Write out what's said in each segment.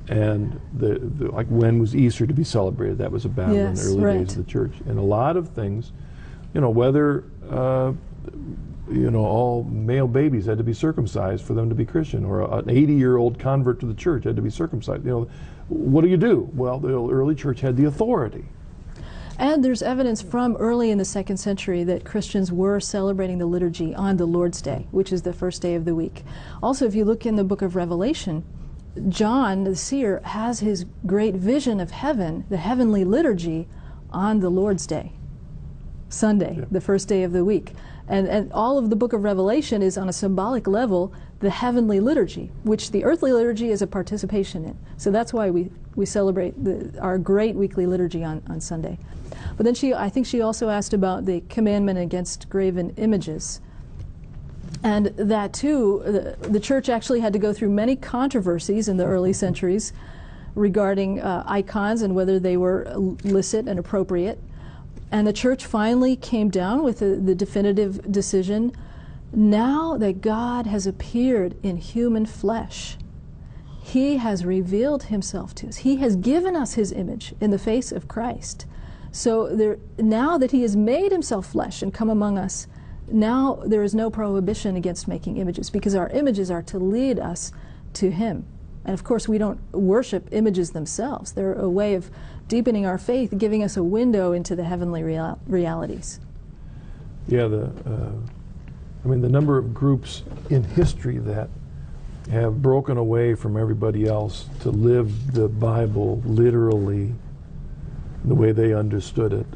And like when was Easter to be celebrated? That was a battle in the early days of the church. And a lot of things, whether all male babies had to be circumcised for them to be Christian, or an 80-year-old convert to the church had to be circumcised. What do you do? Well, the early church had the authority. And there's evidence from early in the 2nd century that Christians were celebrating the liturgy on the Lord's Day, which is the first day of the week. Also, if you look in the book of Revelation, John, the seer, has his great vision of heaven, the heavenly liturgy, on the Lord's Day, Sunday, the first day of the week. And all of the book of Revelation is on a symbolic level the heavenly liturgy, which the earthly liturgy is a participation in. So that's why we celebrate our great weekly liturgy on Sunday. But then I think she also asked about the commandment against graven images. And that too, the church actually had to go through many controversies in the early centuries regarding icons and whether they were licit and appropriate. And the church finally came down with the definitive decision: now that God has appeared in human flesh, He has revealed Himself to us. He has given us His image in the face of Christ. So now that He has made Himself flesh and come among us, now there is no prohibition against making images, because our images are to lead us to Him. And of course, we don't worship images themselves. They're a way of deepening our faith, giving us a window into the heavenly realities. Yeah, the number of groups in history that have broken away from everybody else to live the Bible literally the way they understood it.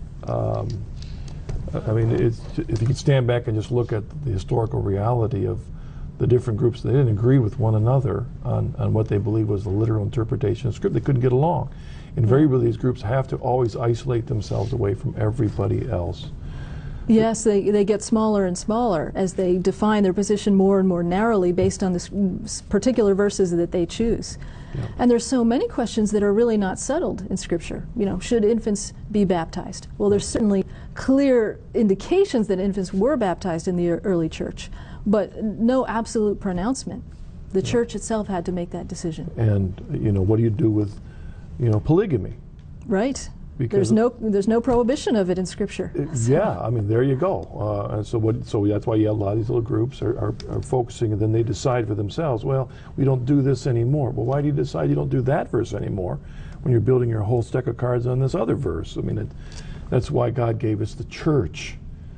If you could stand back and just look at the historical reality of the different groups, they didn't agree with one another on what they believed was the literal interpretation of Scripture. They couldn't get along. Invariably, these groups have to always isolate themselves away from everybody else. Yes, they get smaller and smaller as they define their position more and more narrowly based on the particular verses that they choose. Yeah. And there's so many questions that are really not settled in Scripture. Should infants be baptized? Well, there's certainly clear indications that infants were baptized in the early church, but no absolute pronouncement. The church itself had to make that decision. And what do you do with polygamy? Right. Because there's no prohibition of it in Scripture. Yeah, there you go. And so that's why you have a lot of these little groups are focusing, and then they decide for themselves, well, we don't do this anymore. Well, why do you decide you don't do that verse anymore when you're building your whole stack of cards on this other verse? That's why God gave us the church,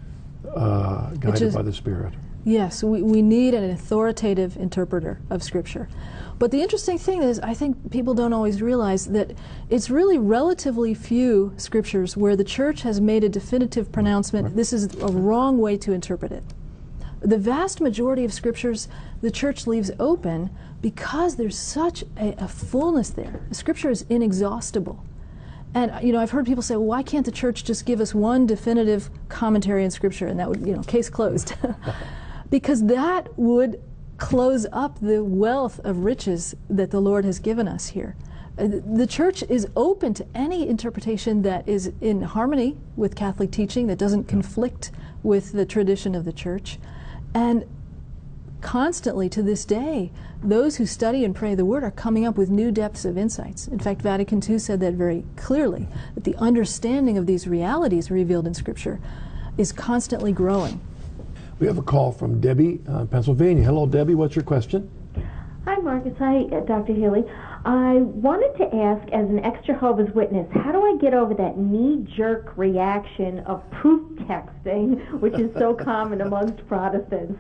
guided by the Spirit. Yes, we need an authoritative interpreter of Scripture. But the interesting thing is, I think people don't always realize that it's really relatively few Scriptures where the church has made a definitive pronouncement, right, this is a wrong way to interpret it. The vast majority of Scriptures the church leaves open because there's such a fullness there. The Scripture is inexhaustible. And I've heard people say, well, why can't the church just give us one definitive commentary in Scripture, and that would, case closed. Because that would close up the wealth of riches that the Lord has given us here. The church is open to any interpretation that is in harmony with Catholic teaching, that doesn't conflict with the tradition of the church. And constantly to this day, those who study and pray the Word are coming up with new depths of insights. In fact, Vatican II said that very clearly, that the understanding of these realities revealed in Scripture is constantly growing. We have a call from Debbie, Pennsylvania. Hello, Debbie. What's your question? Hi, Marcus. Hi, Dr. Healy. I wanted to ask, as an ex-Jehovah's Witness, how do I get over that knee-jerk reaction of proof texting, which is so common amongst Protestants?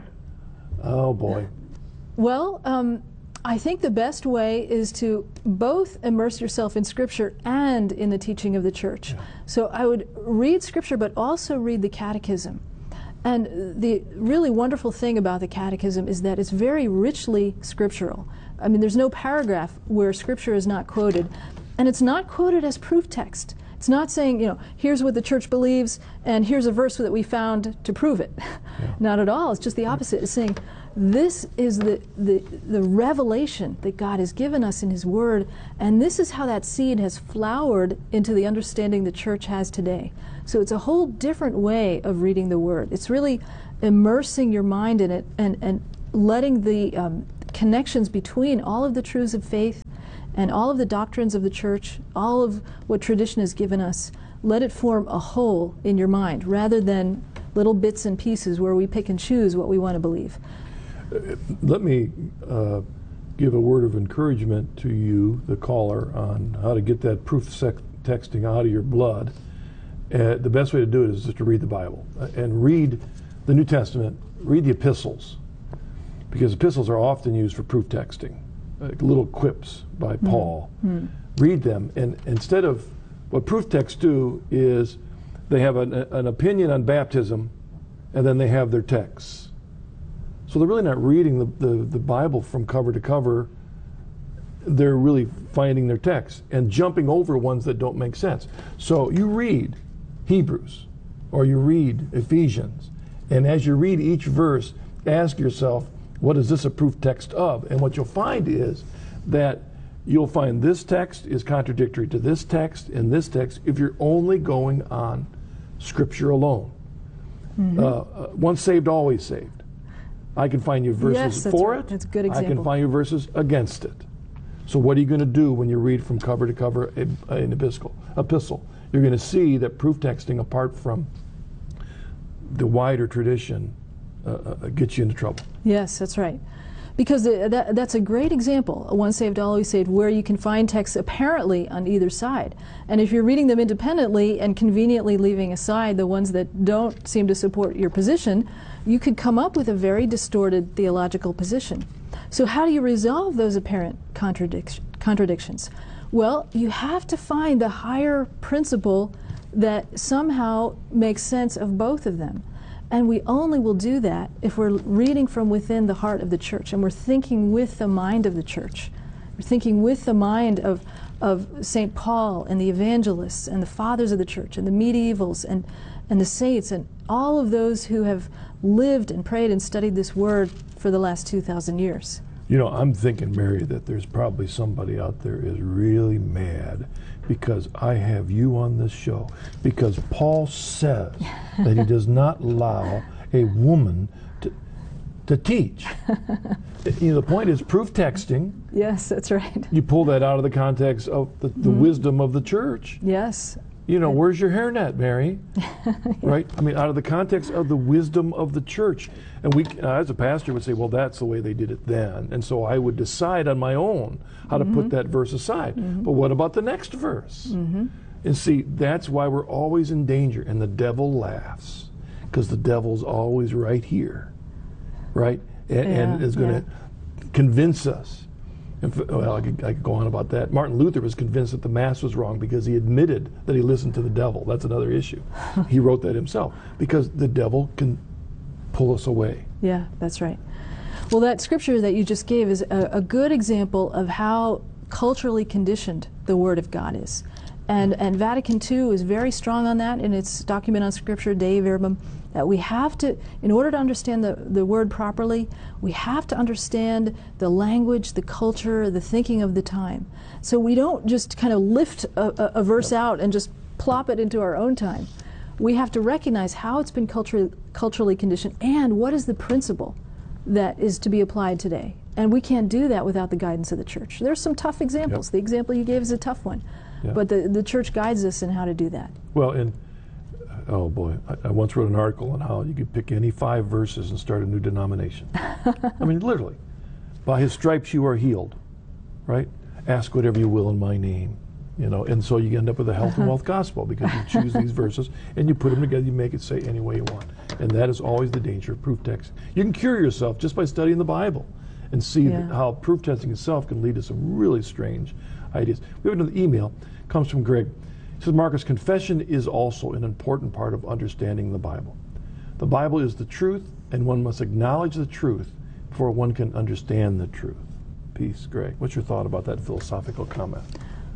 Oh, boy. Well, I think the best way is to both immerse yourself in Scripture and in the teaching of the church. Yeah. So I would read Scripture, but also read the Catechism. And the really wonderful thing about the Catechism is that it's very richly scriptural. There's no paragraph where Scripture is not quoted, and it's not quoted as proof text. It's not saying, here's what the church believes, and here's a verse that we found to prove it. Yeah. Not at all. It's just the opposite. It's saying, this is the revelation that God has given us in His Word, and this is how that seed has flowered into the understanding the church has today. So it's a whole different way of reading the Word. It's really immersing your mind in it and letting the connections between all of the truths of faith And all of the doctrines of the church, all of what tradition has given us, let it form a whole in your mind rather than little bits and pieces where we pick and choose what we want to believe. Let me give a word of encouragement to you, the caller, on how to get that proof texting out of your blood. The best way to do it is just to read the Bible and read the New Testament, read the epistles, because epistles are often used for proof texting, like little quips by Paul. Read them, and instead of what proof texts do is they have an opinion on baptism, and then they have their texts. So they're really not reading the Bible from cover to cover. They're really finding their texts and jumping over ones that don't make sense. So you read Hebrews or you read Ephesians, and as you read each verse, ask yourself, what is this a proof text of? And what you'll find is that you'll find this text is contradictory to this text and this text if you're only going on Scripture alone. Once saved, always saved. I can find you verses for it. That's a good example. I can find you verses against it. So what are you going to do when you read from cover to cover an epistle? You're going to see that proof texting, apart from the wider tradition, gets you into trouble. Yes, that's right. Because that's a great example, once saved, always saved, where you can find texts apparently on either side. And if you're reading them independently and conveniently leaving aside the ones that don't seem to support your position, you could come up with a very distorted theological position. So how do you resolve those apparent contradictions? Well, you have to find the higher principle that somehow makes sense of both of them. And we only will do that if we're reading from within the heart of the church and we're thinking with the mind of the church. We're thinking with the mind of St. Paul and the evangelists and the fathers of the church and the medievals and the saints and all of those who have lived and prayed and studied this word for the last 2,000 years. You know, I'm thinking, Mary, that there's probably somebody out there is really mad because I have you on this show. Because Paul says that he does not allow a woman to teach. You know, the point is proof texting. Yes, that's right. You pull that out of the context of the wisdom of the church. Yes. You know, where's your hairnet, Mary? Right? I mean, out of the context of the wisdom of the church. And we, as a pastor, would say, well, that's the way they did it then. And so I would decide on my own how to put that verse aside. But what about the next verse? And see, that's why we're always in danger. And the devil laughs, because the devil's always right here, right? And is going to convince us. Well, I could go on about that. Martin Luther was convinced that the Mass was wrong because he admitted that he listened to the devil. That's another issue. He wrote that himself because the devil can pull us away. Yeah, that's right. Well, that scripture that you just gave is a good example of how culturally conditioned the Word of God is. And Vatican II is very strong on that in its document on Scripture, Dei Verbum, that we have to, in order to understand the Word properly, we have to understand the language, the culture, the thinking of the time. So we don't just kind of lift a verse out and just plop it into our own time. We have to recognize how it's been culturally conditioned and what is the principle that is to be applied today. And we can't do that without the guidance of the church. There's some tough examples. The example you gave is a tough one. But the church guides us in how to do that. Well, and oh boy, I once wrote an article on how you could pick any 5 verses and start a new denomination. I mean, literally. By his stripes you are healed, right? Ask whatever you will in my name. You know, and so you end up with a health and wealth gospel because you choose these verses and you put them together, you make it say any way you want. And that is always the danger of proof text. You can cure yourself just by studying the Bible and see how proof testing itself can lead to some really strange ideas. We have another email, comes from Greg. He says, Marcus, confession is also an important part of understanding the Bible. The Bible is the truth, and one must acknowledge the truth before one can understand the truth. Peace, Greg. What's your thought about that philosophical comment?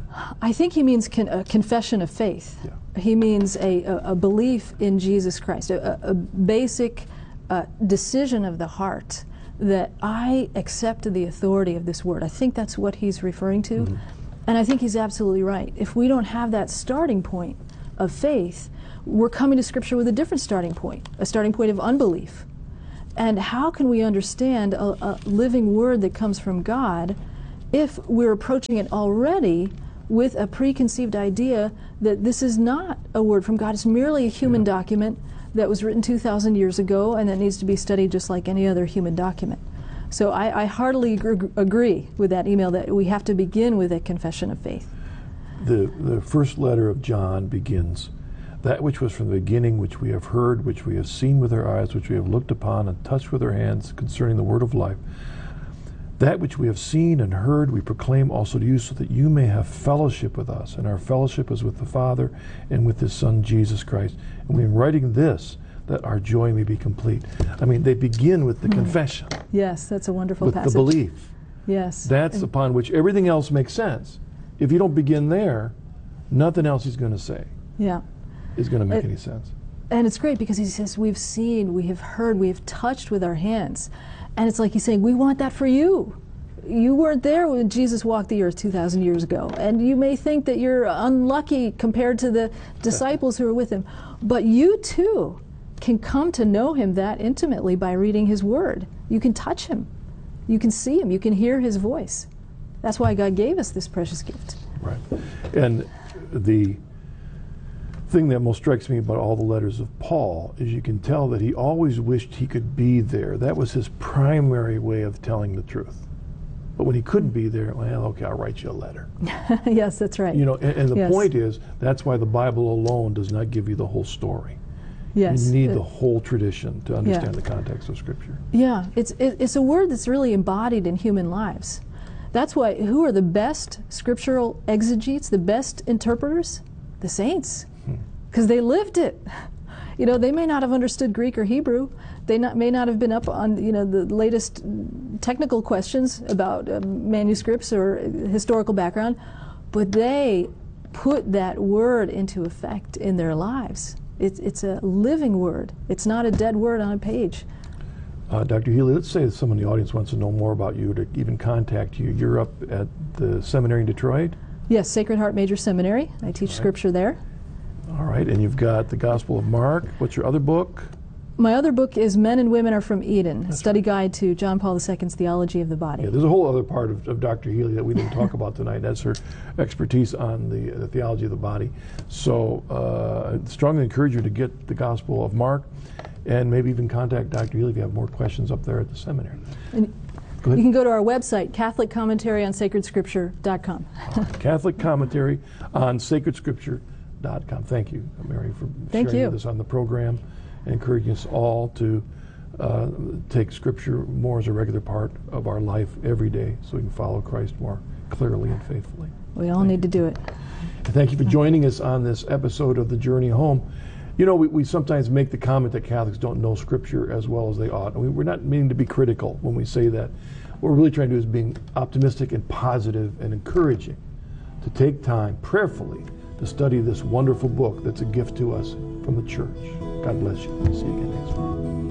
I think he means a confession of faith. He means a belief in Jesus Christ, a basic decision of the heart that I accept the authority of this word. I think that's what he's referring to. And I think he's absolutely right. If we don't have that starting point of faith, we're coming to Scripture with a different starting point, a starting point of unbelief. And how can we understand a living word that comes from God if we're approaching it already with a preconceived idea that this is not a word from God, it's merely a human document that was written 2,000 years ago and that needs to be studied just like any other human document. So I heartily agree with that email that we have to begin with a confession of faith. The first letter of John begins, "That which was from the beginning, which we have heard, which we have seen with our eyes, which we have looked upon and touched with our hands concerning the word of life. That which we have seen and heard we proclaim also to you, so that you may have fellowship with us. And our fellowship is with the Father and with His Son, Jesus Christ. And we are writing this, that our joy may be complete." I mean, they begin with the confession, Yes, that's a wonderful with passage. the belief. Yes. That's upon which everything else makes sense. If you don't begin there, nothing else he's going to say Yeah. is going to make any sense. And it's great because he says, we've seen, we have heard, we have touched with our hands. And it's like he's saying, we want that for you. You weren't there when Jesus walked the earth 2,000 years ago. And you may think that you're unlucky compared to the disciples who were with him. But you too can come to know him that intimately by reading his word. You can touch him. You can see him. You can hear his voice. That's why God gave us this precious gift. Right. And the thing that most strikes me about all the letters of Paul is you can tell that he always wished he could be there. That was his primary way of telling the truth. But when he couldn't be there, well, okay, I'll write you a letter. Yes, that's right. You know, and the Yes. point is, that's why the Bible alone does not give you the whole story. Yes. You need the whole tradition to understand the context of Scripture. Yeah, it's a word that's really embodied in human lives. That's why, who are the best scriptural exegetes, the best interpreters? The saints. Because they lived it. You know, they may not have understood Greek or Hebrew. They may not have been up on, you know, the latest technical questions about manuscripts or historical background, but they put that word into effect in their lives. It's a living word. It's not a dead word on a page. Dr. Healy, let's say that someone in the audience wants to know more about you, to even contact you. You're up at the seminary in Detroit? Yes, Sacred Heart Major Seminary. I teach scripture there. All right, and you've got the Gospel of Mark. What's your other book? My other book is Men and Women Are from Eden, a study guide to John Paul II's Theology of the Body. Yeah, there's a whole other part of Dr. Healy that we didn't talk about tonight. That's her expertise on the theology of the body. So I strongly encourage you to get the Gospel of Mark and maybe even contact Dr. Healy if you have more questions up there at the seminary. And Go ahead. you can go to our website, CatholicCommentary on SacredScripture.com. Catholic Commentary on SacredScripture.com. Thank you, Mary, for Thank sharing you. with us on the program and encouraging us all to take Scripture more as a regular part of our life every day so we can follow Christ more clearly and faithfully. We all need to do it. And thank you for joining us on this episode of The Journey Home. You know, we sometimes make the comment that Catholics don't know Scripture as well as they ought. And we're not meaning to be critical when we say that. What we're really trying to do is being optimistic and positive and encouraging to take time prayerfully to study this wonderful book that's a gift to us from the Church. God bless you. See you again next week.